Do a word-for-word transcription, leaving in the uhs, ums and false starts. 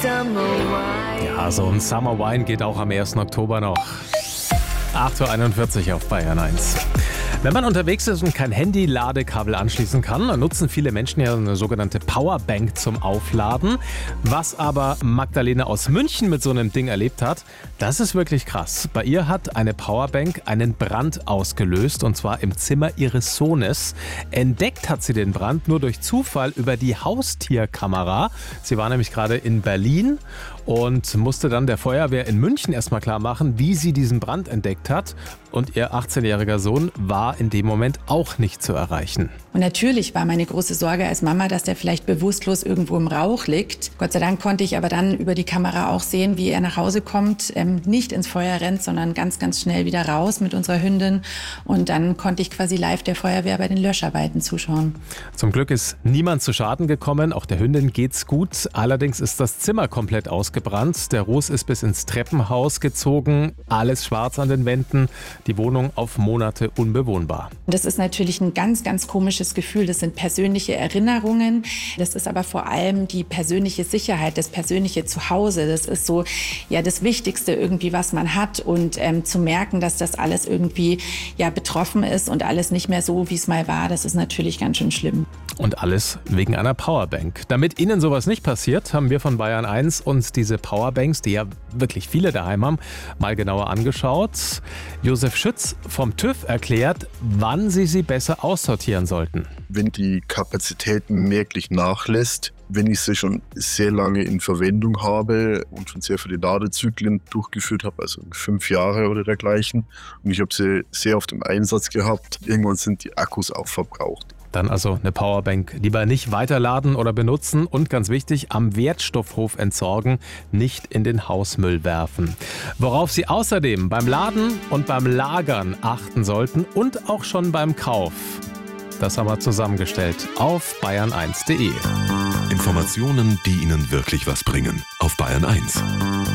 Ja, so ein Summer Wine geht auch am ersten Oktober noch. acht Uhr einundvierzig auf Bayern eins. Wenn man unterwegs ist und kein Handy-Ladekabel anschließen kann, dann nutzen viele Menschen ja eine sogenannte Powerbank zum Aufladen. Was aber Magdalena aus München mit so einem Ding erlebt hat, das ist wirklich krass. Bei ihr hat eine Powerbank einen Brand ausgelöst, und zwar im Zimmer ihres Sohnes. Entdeckt hat sie den Brand nur durch Zufall über die Haustierkamera. Sie war nämlich gerade in Berlin und musste dann der Feuerwehr in München erstmal klar machen, wie sie diesen Brand entdeckt hat. Und ihr achtzehnjähriger Sohn war in dem Moment auch nicht zu erreichen. Und natürlich war meine große Sorge als Mama, dass der vielleicht bewusstlos irgendwo im Rauch liegt. Gott sei Dank konnte ich aber dann über die Kamera auch sehen, wie er nach Hause kommt, ähm, nicht ins Feuer rennt, sondern ganz, ganz schnell wieder raus mit unserer Hündin. Und dann konnte ich quasi live der Feuerwehr bei den Löscharbeiten zuschauen. Zum Glück ist niemand zu Schaden gekommen, auch der Hündin geht's gut. Allerdings ist das Zimmer komplett ausgebrannt. Der Ruß ist bis ins Treppenhaus gezogen, alles schwarz an den Wänden, die Wohnung auf Monate unbewohnbar. Das ist natürlich ein ganz, ganz komisches Gefühl. Das sind persönliche Erinnerungen. Das ist aber vor allem die persönliche Sicherheit, das persönliche Zuhause. Das ist so ja das Wichtigste irgendwie, was man hat. Und ähm, zu merken, dass das alles irgendwie ja betroffen ist und alles nicht mehr so, wie es mal war, das ist natürlich ganz schön schlimm. Und alles wegen einer Powerbank. Damit Ihnen sowas nicht passiert, haben wir von Bayern eins uns diese Powerbanks, die ja wirklich viele daheim haben, mal genauer angeschaut. Josef Schütz vom TÜV erklärt, wann Sie sie besser aussortieren sollten. Wenn die Kapazität merklich nachlässt, wenn ich sie schon sehr lange in Verwendung habe und schon sehr viele Ladezyklen durchgeführt habe, also fünf Jahre oder dergleichen, und ich habe sie sehr oft im Einsatz gehabt, irgendwann sind die Akkus auch verbraucht. Dann also eine Powerbank lieber nicht weiterladen oder benutzen und ganz wichtig, am Wertstoffhof entsorgen, nicht in den Hausmüll werfen. Worauf Sie außerdem beim Laden und beim Lagern achten sollten und auch schon beim Kauf, das haben wir zusammengestellt auf bayern eins punkt de. Informationen, die Ihnen wirklich was bringen, auf Bayern eins.